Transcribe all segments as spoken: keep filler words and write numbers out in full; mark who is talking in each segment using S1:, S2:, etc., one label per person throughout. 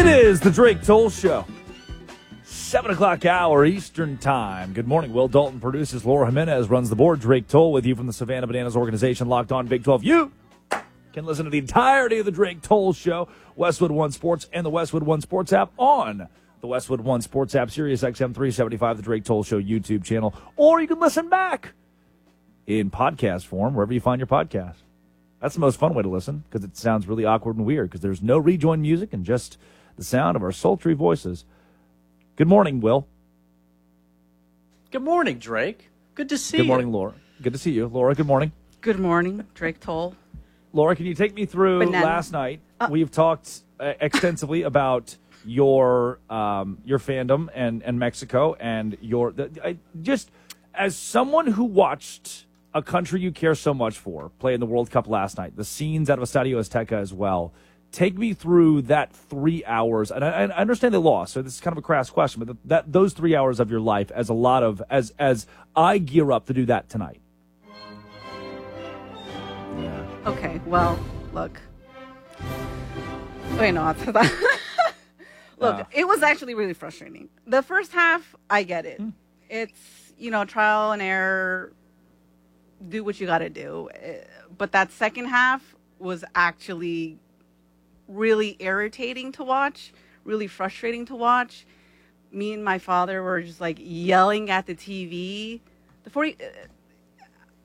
S1: is the Drake Toll Show. seven o'clock hour Eastern Time. Good morning. Will Dalton produces. Laura Jimenez runs the board. Drake Toll with you from the Savannah Bananas organization, Locked On Big twelve. You can listen to the entirety of the Drake Toll Show, Westwood One Sports, and the Westwood One Sports app on the Westwood One Sports app, Sirius X M three seventy-five, the Drake Toll Show YouTube channel, or you can listen back in podcast form wherever you find your podcast. That's the most fun way to listen because it sounds really awkward and weird because there's no rejoin music and just the sound of our sultry voices. Good morning, Will.
S2: Good morning, Drake. Good to see you.
S1: Good morning, Laura. Good to see you. Laura, good morning.
S3: Good morning, Drake Toll.
S1: Laura, can you take me through
S3: Banana.
S1: last night?
S3: Uh,
S1: We've talked uh, extensively about your um, your fandom and, and Mexico and your the, I, just as someone who watched a country you care so much for play in the World Cup last night, the scenes out of Estadio Azteca as well. Take me through that three hours, and I, I understand they lost, so this is kind of a crass question, but that those three hours of your life as a lot of as as I gear up to do that tonight.
S3: Yeah. Okay, well, look. Wait, no, I'll tell that. Look, uh, it was actually really frustrating. The first half, I get it. Hmm. It's, you know, trial and error. Do what you got to do. But that second half was actually really irritating to watch, really frustrating to watch. Me and my father were just like yelling at the T V. The forty, uh,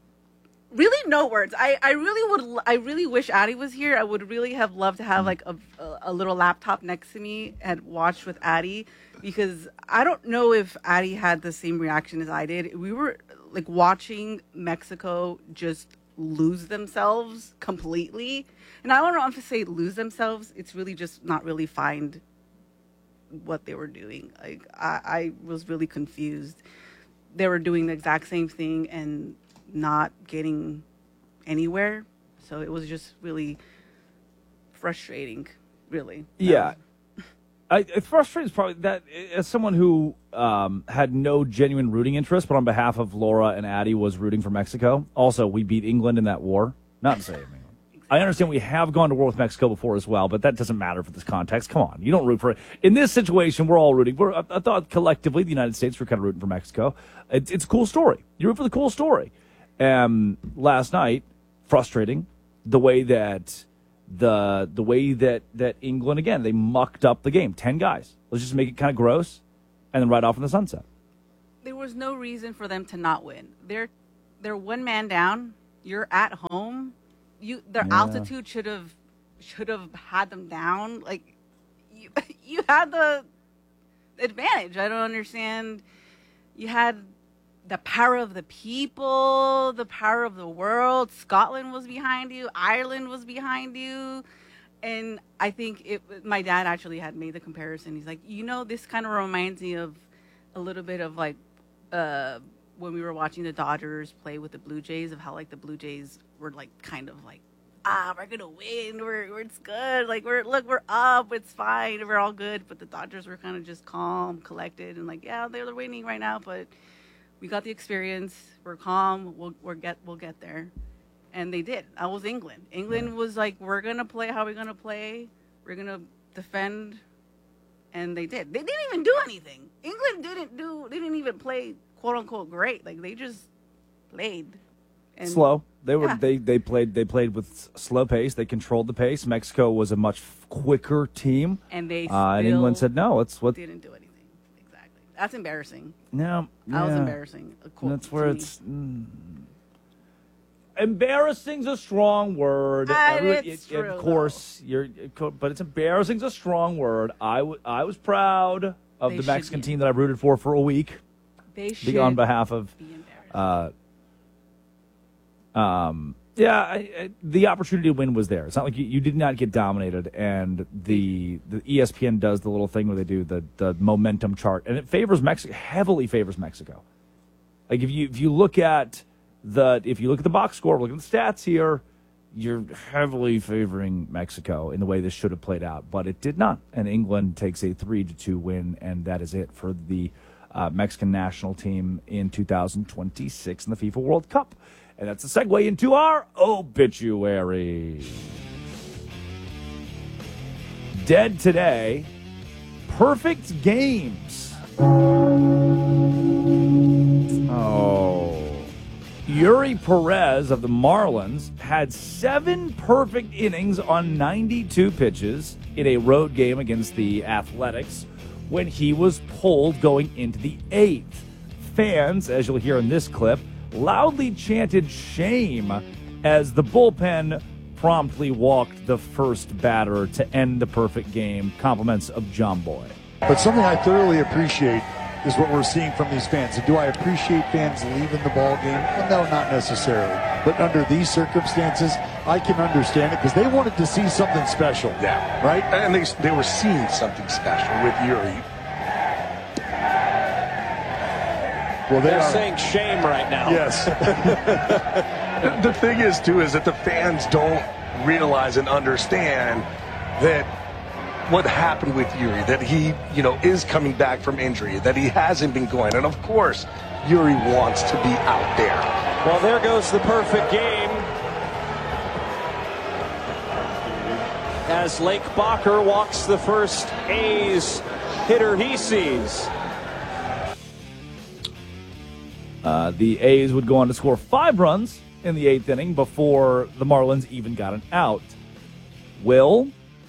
S3: really no words. I, I really would. I really wish Addie was here. I would really have loved to have like a, a little laptop next to me and watch with Addie, because I don't know if Addie had the same reaction as I did. We were like watching Mexico just lose themselves completely. And I don't know if to say lose themselves. It's really just not really find what they were doing. Like I, I was really confused. They were doing the exact same thing and not getting anywhere. So it was just really frustrating, really.
S1: Yeah.
S3: Um,
S1: I, it frustrates probably that as someone who um, had no genuine rooting interest, but on behalf of Laura and Addie was rooting for Mexico. Also, we beat England in that war. Not to say England. I understand we have gone to war with Mexico before as well, but that doesn't matter for this context. Come on, you don't root for it. In this situation, we're all rooting. We're, I, I thought collectively the United States were kind of rooting for Mexico. It, it's a cool story. You root for the cool story. Um, last night, frustrating the way that the the way that, that England, again, they mucked up the game. Ten guys. Let's just make it kind of gross and then ride off in the sunset.
S3: There was no reason for them to not win. They're, they're one man down. You're at home. You their yeah. altitude should have should have had them down. Like you you had the advantage. I don't understand. You had the power of the people, the power of the world. Scotland was behind you. Ireland was behind you. And I think it. My dad actually had made the comparison. He's like, you know, this kind of reminds me of a little bit of like uh, when we were watching the Dodgers play with the Blue Jays, of how like the Blue Jays were like kind of like, ah, we're gonna win. We're, we're it's good. Like we're look, we're up. It's fine. We're all good. But the Dodgers were kind of just calm, collected, and like, yeah, they're winning right now, but we got the experience. We're calm. We'll we'll get we'll get there, and they did. That was England. England yeah. was like, we're gonna play how we're gonna play. We're gonna defend, and they did. They didn't even do anything. England didn't do. They didn't even play quote unquote great. Like they just played. And
S1: slow. They were
S3: yeah.
S1: they, they played they played with slow pace. They controlled the pace. Mexico was a much quicker team,
S3: and they
S1: uh, and England said no. It's what
S3: didn't do anything. Exactly. That's embarrassing.
S1: No,
S3: that
S1: yeah.
S3: was embarrassing. Cool,
S1: that's where it's mm, embarrassing's a strong word.
S3: I,
S1: Every,
S3: it's
S1: it,
S3: true,
S1: of course,
S3: though.
S1: you're, but it's embarrassing's a strong word. I, w- I was proud of
S3: They
S1: the Mexican
S3: be.
S1: team that I rooted for for a week.
S3: They should
S1: on behalf of.
S3: Be embarrassed.
S1: Uh, Um, yeah, I, I, the opportunity to win was there. It's not like you, you did not get dominated, and the the E S P N does the little thing where they do the, the momentum chart, and it favors Mexico, heavily favors Mexico. Like if you if you look at the if you look at the box score, look at the stats here, you're heavily favoring Mexico in the way this should have played out, but it did not. And England takes a three to two win, and that is it for the uh, Mexican national team in two thousand twenty-six in the FIFA World Cup. And that's a segue into our obituary. Dead today, perfect games. Oh. Yuri Perez of the Marlins had seven perfect innings on ninety-two pitches in a road game against the Athletics when he was pulled going into the eighth. Fans, as you'll hear in this clip, loudly chanted shame as the bullpen promptly walked the first batter to end the perfect game. Compliments of John Boy.
S4: But something I thoroughly appreciate is what we're seeing from these fans. And do I appreciate fans leaving the ball game? Well, no, not necessarily. But under these circumstances, I can understand it because they wanted to see something special.
S5: Yeah.
S4: Right?
S5: And they, they were seeing something special with Yuri.
S4: Well, they
S6: They're
S4: are
S6: saying shame right now.
S4: Yes.
S5: The thing is, too, is that the fans don't realize and understand that what happened with Yuri, that he, you know, is coming back from injury, that he hasn't been going. And, of course, Yuri wants to be out there.
S6: Well, there goes the perfect game. As Lake Bacher walks the first A's hitter he sees.
S1: Uh, the A's would go on to score five runs in the eighth inning before the Marlins even got an out. Will?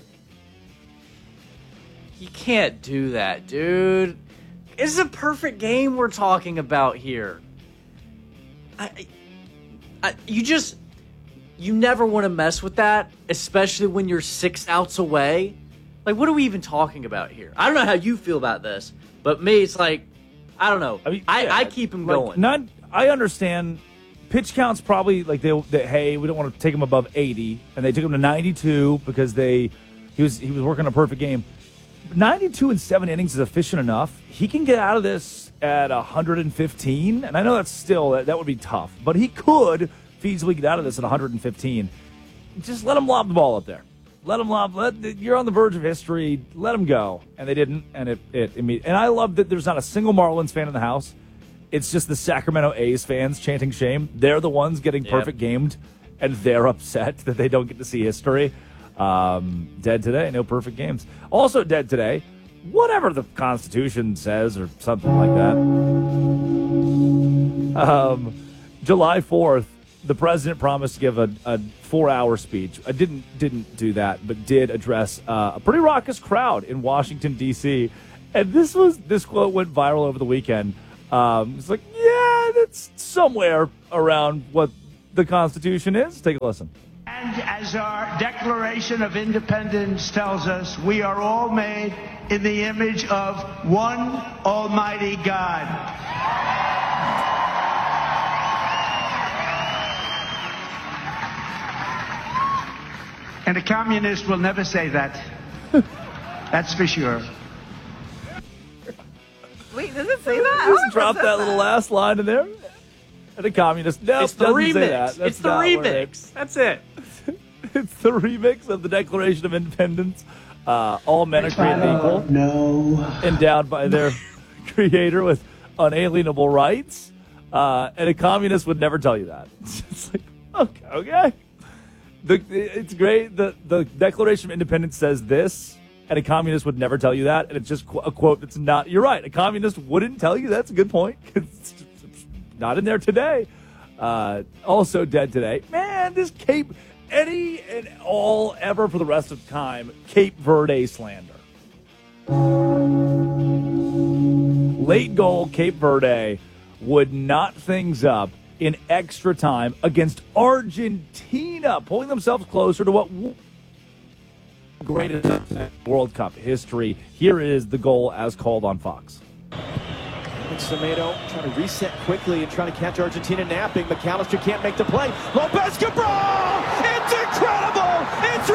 S2: You can't do that, dude. It's a perfect game we're talking about here. I, I, you just, you never want to mess with that, especially when you're six outs away. Like, what are we even talking about here? I don't know how you feel about this, but me, it's like, I don't know. I
S1: mean,
S2: I,
S1: yeah,
S2: I keep him
S1: like,
S2: going.
S1: Not, I understand. Pitch counts probably like they, they. Hey, we don't want to take him above eighty, and they took him to ninety-two because they. He was he was working a perfect game. ninety-two in seven innings is efficient enough. He can get out of this at one hundred fifteen, and I know that's still that, that would be tough, but he could feasibly get out of this at one hundred fifteen. Just let him lob the ball up there. Let him lob. Let, you're on the verge of history. Let him go, and they didn't. And it it, it and I love that there's not a single Marlins fan in the house. It's just the Sacramento A's fans chanting shame. They're the ones getting
S2: Yep.
S1: perfect gamed, and they're upset that they don't get to see history. Um, dead today, no perfect games. Also dead today, whatever the Constitution says or something like that. Um, July fourth, the president promised to give a, a four-hour speech. I didn't didn't do that, but did address uh, a pretty raucous crowd in Washington, D C And this was this quote went viral over the weekend. Um, it's like, yeah, it's somewhere around what the Constitution is. Take a listen.
S7: And as our Declaration of Independence tells us, we are all made in the image of one Almighty God. And a communist will never say that. That's for sure.
S3: Wait, does it say that? I don't
S1: Just drop
S3: know if it
S1: that
S3: says
S1: little last line in there. And a communist. No,
S2: it's the
S1: doesn't
S2: remix.
S1: say that. That's
S2: It's the
S1: not where it-
S2: remix. That's it.
S1: It's the remix of the Declaration of Independence. Uh, all men are created equal.
S7: No.
S1: Endowed by their creator with unalienable rights. Uh, and a communist would never tell you that. It's like, okay, okay. The, it's great. The, the Declaration of Independence says this, and a communist would never tell you that. And it's just qu- a quote that's not, you're right. A communist wouldn't tell you. That's a good point. It's not in there today. Uh, also dead today. Man, this Cape, any and all ever for the rest of time, Cape Verde slander. Late goal, Cape Verde would knot things up in extra time against Argentina, pulling themselves closer to what greatest World Cup history. Here is the goal as called on Fox.
S8: It's Semedo trying to reset quickly and trying to catch Argentina napping. McAllister can't make the play. Lopez Cabral! It's incredible! It's